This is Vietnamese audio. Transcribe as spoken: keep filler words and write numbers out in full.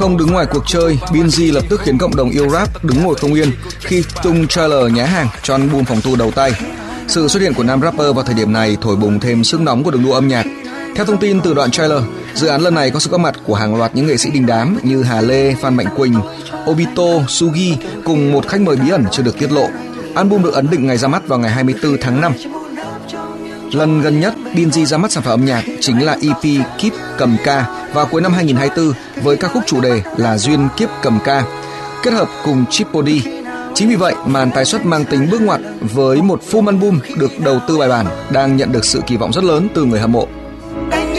không đứng ngoài cuộc chơi, Binz lập tức khiến cộng đồng yêu rap đứng ngồi không yên khi tung trailer nhá hàng cho album phòng thu đầu tay. Sự xuất hiện của nam rapper vào thời điểm này thổi bùng thêm sức nóng của đường đua âm nhạc. Theo thông tin từ đoạn trailer, dự án lần này có sự góp mặt của hàng loạt những nghệ sĩ đình đám như Hà Lê, Phan Mạnh Quỳnh, Obito, Sugi cùng một khách mời bí ẩn chưa được tiết lộ. Album được ấn định ngày ra mắt vào ngày hai mươi tư tháng năm. Lần gần nhất, Binz ra mắt sản phẩm âm nhạc chính là e pê Kiếp Cầm Ca vào cuối năm hai nghìn không trăm hai mươi tư với ca khúc chủ đề là Duyên Kiếp Cầm Ca, kết hợp cùng Triple D. Chính vì vậy, màn tái xuất mang tính bước ngoặt với một full album được đầu tư bài bản đang nhận được sự kỳ vọng rất lớn từ người hâm mộ.